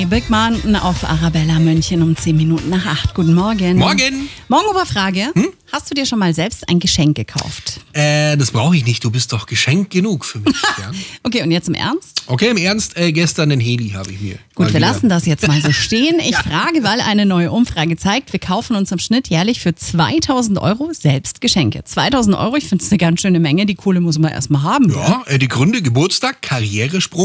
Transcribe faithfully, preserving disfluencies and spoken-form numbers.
Bigman auf Arabella München um zehn Minuten nach acht. Guten Morgen. Morgen. Morgenoberfrage. Hm? Hast du dir schon mal selbst ein Geschenk gekauft? Äh, das brauche ich nicht. Du bist doch Geschenk genug für mich. Ja? Okay, und jetzt im Ernst? Okay, im Ernst, äh, gestern den Heli habe ich mir. Gut, wir wieder. lassen das jetzt mal so stehen. Ich frage, weil eine neue Umfrage zeigt, wir kaufen uns im Schnitt jährlich für zweitausend Euro selbst Geschenke. zweitausend Euro, ich finde es eine ganz schöne Menge. Die Kohle muss man erstmal haben. Ja, äh, die Gründe: Geburtstag, Karrieresprung.